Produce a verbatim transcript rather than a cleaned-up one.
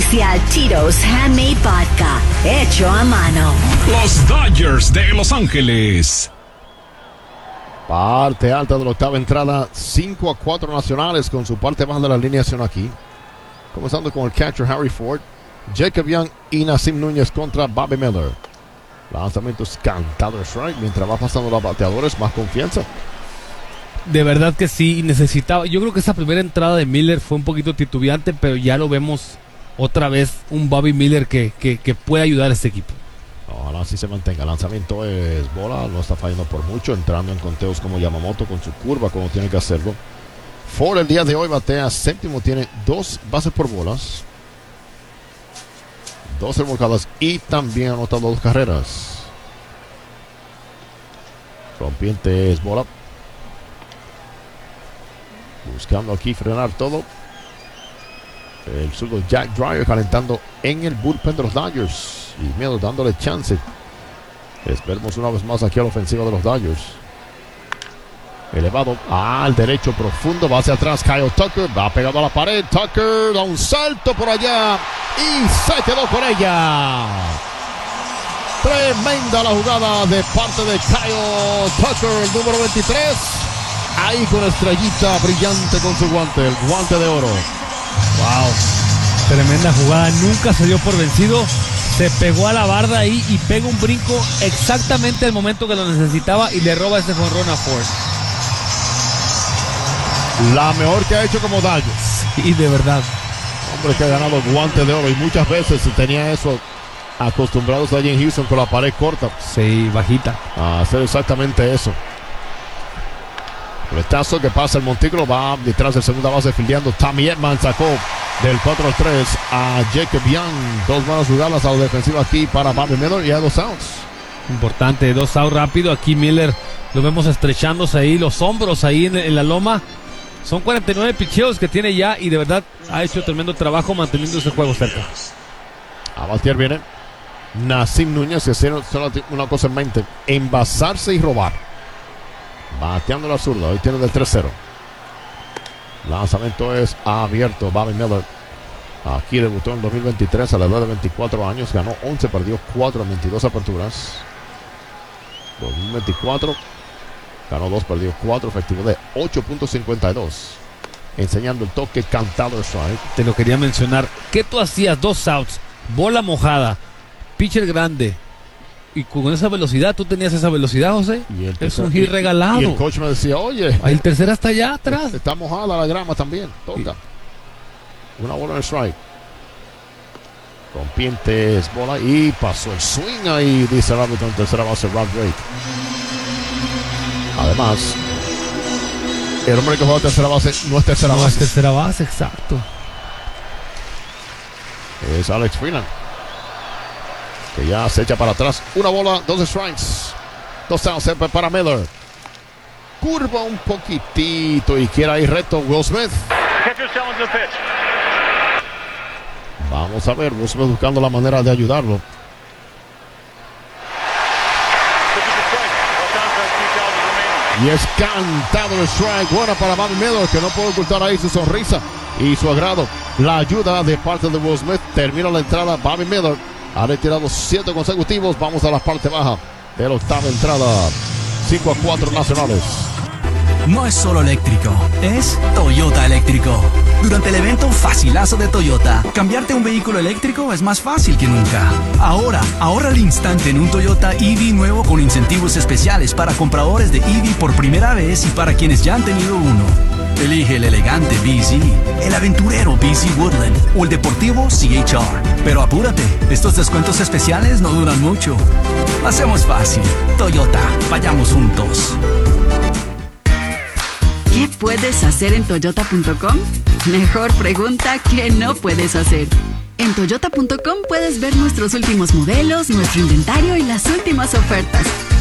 especial Tito's Handmade Vodka, hecho a mano. Los Dodgers de Los Ángeles. Parte alta de la octava entrada, cinco a cuatro Nacionales con su parte baja de la alineación aquí. Comenzando con el catcher Harry Ford, Jacob Young y Nasim Núñez contra Bobby Miller. Lanzamientos cantado strike mientras va pasando los bateadores, más confianza. De verdad que sí, necesitaba. Yo creo que esa primera entrada de Miller fue un poquito titubeante, pero ya lo vemos otra vez, un Bobby Miller que, que, que puede ayudar a este equipo. Ojalá así se mantenga. Lanzamiento es bola, no está fallando por mucho, entrando en conteos como Yamamoto con su curva como tiene que hacerlo. Ford el día de hoy batea séptimo, tiene dos bases por bolas, dos remolcadas y también anotado dos carreras. Rompiente es bola. Buscando aquí frenar todo. El zurdo Jack Dreyer calentando en el bullpen de los Dodgers. Y Miller dándole chance. Esperemos una vez más aquí a la ofensiva de los Dodgers. Elevado al derecho profundo. Va hacia atrás Kyle Tucker. Va pegado a la pared. Tucker da un salto por allá. Y se quedó con ella. Tremenda la jugada de parte de Kyle Tucker, el número veintitrés. Ahí con estrellita brillante con su guante. El guante de oro. Wow, tremenda jugada, nunca se dio por vencido, se pegó a la barda ahí y pega un brinco exactamente al momento que lo necesitaba y le roba ese jonrón a Ford. La mejor que ha hecho como Dodgers. Y de verdad. Hombre que ha ganado guante de oro y muchas veces tenía eso acostumbrados allí en Houston con la pared corta. Sí, bajita. A hacer exactamente eso. Retazo que pasa el montículo, va detrás de segunda base fildeando. Tommy Edman sacó del cuatro al tres a Jacob Young. Dos buenas jugadas a la defensiva aquí para Bobby Miller y a dos outs. Importante, dos outs rápido. Aquí Miller lo vemos estrechándose ahí, los hombros ahí en, en la loma. Son cuarenta y nueve picheos que tiene ya y de verdad ha hecho tremendo trabajo manteniendo ese juego cerca. A batear viene Nasim Núñez, que tiene solo una cosa en mente: envasarse y robar. Bateando la zurda, hoy tiene del tres cero. Lanzamiento es abierto. Bobby Miller aquí debutó en dos mil veintitrés a la edad de veinticuatro años. Ganó once, perdió cuatro en veintidós aperturas. dos mil veinticuatro ganó dos, perdió cuatro, efectivo de ocho punto cincuenta y dos. Enseñando el toque cantado strike. Te lo quería mencionar. ¿Qué tú hacías? Dos outs, bola mojada, pitcher grande. Y con esa velocidad, tú tenías esa velocidad, José. Y el es un hit regalado. Y el coach me decía, oye, el tercero está allá atrás. Está mojada la grama también. Toca. Y una bola en strike. Rompientes, bola y pasó el swing ahí, dice el árbitro en tercera base, Rob Drake. Además, el hombre que juega tercera base no es tercera no base. No es tercera base, exacto. Es Alex Freeland, que ya se echa para atrás. Una bola, dos strikes. Dos outs para Miller. Curva un poquitito y quiere ahí reto Will Smith. Vamos a ver, Will Smith buscando la manera de ayudarlo. Y es cantado el strike. Buena para Bobby Miller, que no puede ocultar ahí su sonrisa y su agrado. La ayuda de parte de Will Smith. Termina la entrada. Bobby Miller ha retirado siete consecutivos. Vamos a la parte baja de la octava entrada. cinco a cuatro Nacionales. No es solo eléctrico, es Toyota eléctrico. Durante el evento Facilazo de Toyota, cambiarte un vehículo eléctrico es más fácil que nunca. Ahora, ahorra al instante en un Toyota E V nuevo con incentivos especiales para compradores de E V por primera vez y para quienes ya han tenido uno. Elige el elegante B Z, el aventurero B Z Woodland o el deportivo C H R. Pero apúrate, estos descuentos especiales no duran mucho. Hacemos fácil. Toyota, vayamos juntos. ¿Qué puedes hacer en toyota punto com? Mejor pregunta que no puedes hacer. En toyota punto com puedes ver nuestros últimos modelos, nuestro inventario y las últimas ofertas.